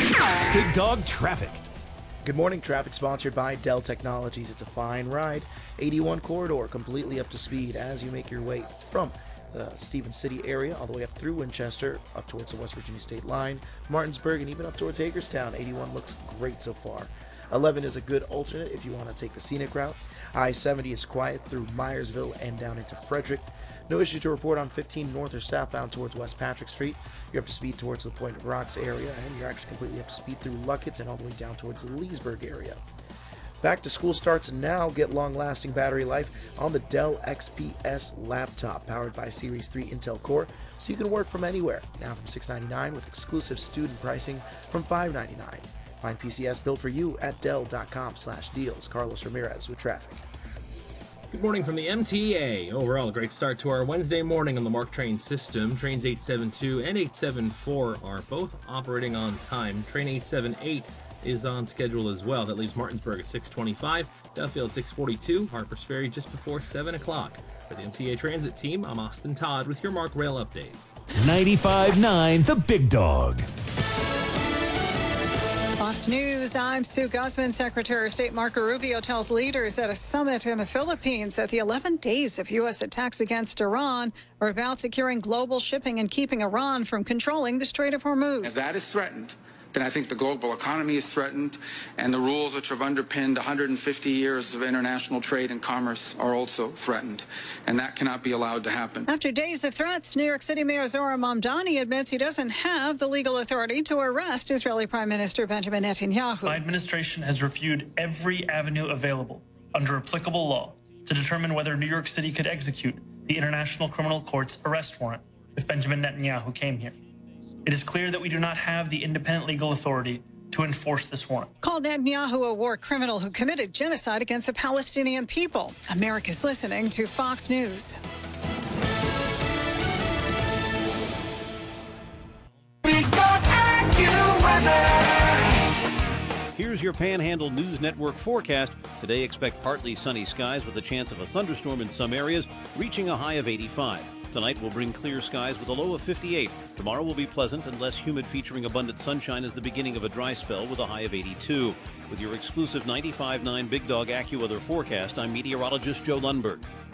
Big Dog Traffic. Good morning. Traffic sponsored by Dell Technologies. It's a fine ride. 81 corridor completely up to speed as you make your way from the Stevens City area all the way up through Winchester, up towards the West Virginia state line, Martinsburg, and even up towards Hagerstown. 81 looks great so far. 11 is a good alternate if you want to take the scenic route. I-70 is quiet through Myersville and down into Frederick. No issue to report on 15 north or southbound towards West Patrick Street. You're up to speed towards the Point of Rocks area, and you're actually completely up to speed through Luckett's and all the way down towards the Leesburg area. Back to school starts now. Get long-lasting battery life on the Dell XPS laptop, powered by Series 3 Intel Core, so you can work from anywhere. Now from $699 with exclusive student pricing from $599. Find PCS built for you at Dell.com/deals. Carlos Ramirez with traffic. Good morning from the MTA. Overall, a great start to our Wednesday morning on the MARC train system. Trains 872 and 874 are both operating on time. Train 878 is on schedule as well. That leaves Martinsburg at 6:25, Duffield 6:42, Harpers Ferry just before 7 o'clock. For the MTA Transit team, I'm Austin Todd with your MARC Rail Update. 95.9 The Big Dog. Fox News, I'm Sue Guzman. Secretary of State Marco Rubio tells leaders at a summit in the Philippines that the 11 days of U.S. attacks against Iran are about securing global shipping and keeping Iran from controlling the Strait of Hormuz. As that is threatened, then I think the global economy is threatened, and the rules which have underpinned 150 years of international trade and commerce are also threatened, and that cannot be allowed to happen. After days of threats, New York City Mayor Zohran Mamdani admits he doesn't have the legal authority to arrest Israeli Prime Minister Benjamin Netanyahu. My administration has reviewed every avenue available under applicable law to determine whether New York City could execute the International Criminal Court's arrest warrant if Benjamin Netanyahu came here. It is clear that we do not have the independent legal authority to enforce this warrant. Called Netanyahu a war criminal who committed genocide against the Palestinian people. America's listening to Fox News. Here's your Panhandle News Network forecast. Today, expect partly sunny skies with a chance of a thunderstorm in some areas, reaching a high of 85. Tonight will bring clear skies with a low of 58. Tomorrow will be pleasant and less humid, featuring abundant sunshine as the beginning of a dry spell with a high of 82. With your exclusive 95.9 Big Dog AccuWeather forecast, I'm meteorologist Joe Lundberg.